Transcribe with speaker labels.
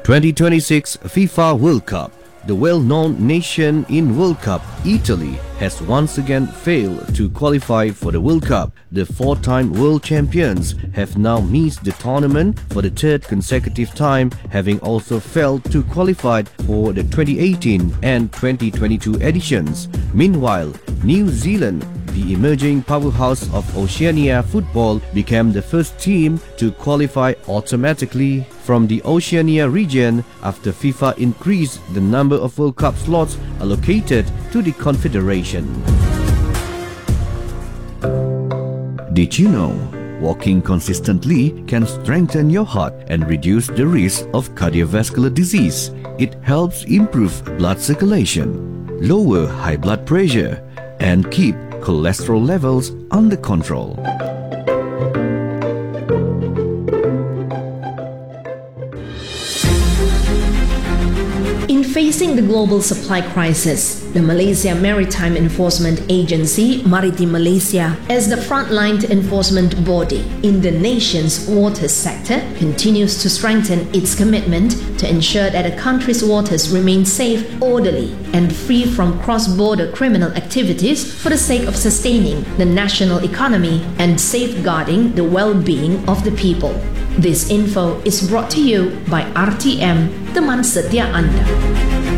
Speaker 1: 2026 FIFA World Cup. The well-known nation in World Cup, Italy, has once again failed to qualify for the World Cup. The four-time world champions have now missed the tournament for the third consecutive time, having also failed to qualify for the 2018 and 2022 editions. Meanwhile, New Zealand, the emerging powerhouse of Oceania football, became the first team to qualify automatically from the Oceania region after FIFA increased the number of World Cup slots allocated to the Confederation. Did you know walking consistently can strengthen your heart and reduce the risk of cardiovascular disease? It helps improve blood circulation, lower high blood pressure, and keep cholesterol levels under control.
Speaker 2: In facing the global supply crisis, the Malaysia Maritime Enforcement Agency, Maritim Malaysia, as the frontline enforcement body in the nation's water sector, continues to strengthen its commitment to ensure that the country's waters remain safe, orderly, and free from cross-border criminal activities for the sake of sustaining the national economy and safeguarding the well-being of the people. This info is brought to you by RTM, teman setia Anda.